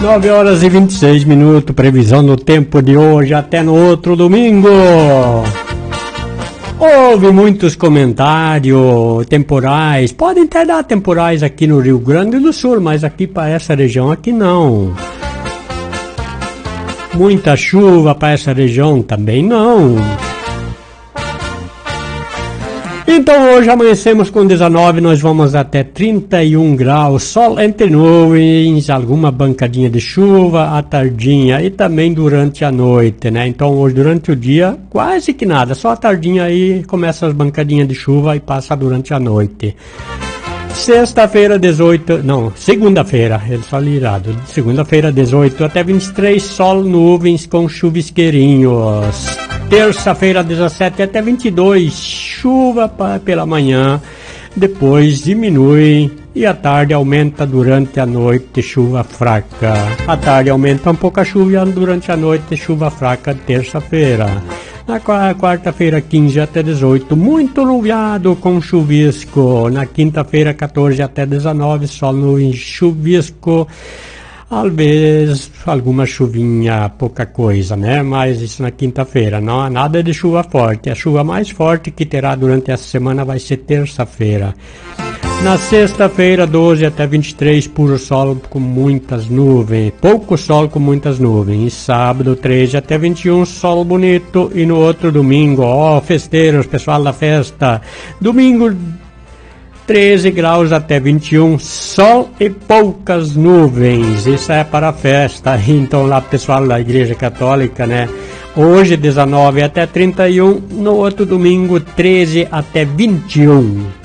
9 horas e 26 minutos, previsão do tempo de hoje até no outro domingo. Houve muitos comentários temporais, podem até dar temporais aqui no Rio Grande do Sul, mas aqui para essa região aqui não. Muita chuva para essa região também não. Então hoje amanhecemos com 19, nós vamos até 31 graus, sol entre nuvens, alguma bancadinha de chuva à tardinha e também durante a noite, né? Então hoje durante o dia quase que nada, só a tardinha aí começa as bancadinhas de chuva e passa durante a noite. Sexta-feira 18, não, segunda-feira, ele só lirado, segunda-feira 18 até 23, sol, nuvens com chuvisqueirinhos. Terça-feira 17 até 22, chuva pela manhã, depois diminui e à tarde aumenta durante a noite, chuva fraca. À tarde aumenta um pouco a chuva durante a noite, chuva fraca terça-feira. Na quarta-feira 15 até 18, muito nublado com chuvisco. Na quinta-feira 14 até 19, sol, nuvem, chuvisco. Às vezes alguma chuvinha, pouca coisa, né? Mas isso na quinta-feira, não há nada de chuva forte. A chuva mais forte que terá durante essa semana vai ser terça-feira. Na sexta-feira, 12 até 23, puro sol com muitas nuvens, pouco sol com muitas nuvens. E sábado, 13 até 21, sol bonito. E no outro domingo, festeiros, pessoal da festa, domingo 13 graus até 21, sol e poucas nuvens. Isso é para a festa. Então lá pessoal da Igreja Católica, né? Hoje 19 até 31, no outro domingo 13 até 21.